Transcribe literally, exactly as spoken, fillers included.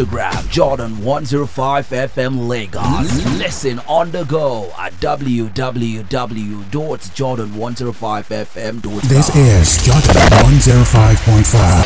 Instagram, Jordan one oh five F M Lagos. Listen on the go at w w w dot jordan one oh five f m dot com. This is Jordan one oh five point five.